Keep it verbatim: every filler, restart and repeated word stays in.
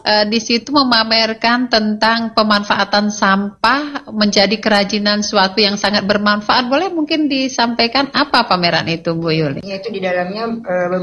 uh, di situ memamerkan tentang pemanfaatan sampah menjadi kerajinan suatu yang sangat bermanfaat. Boleh mungkin disampaikan apa pameran itu, Bu Yuli? Yaitu di dalamnya uh,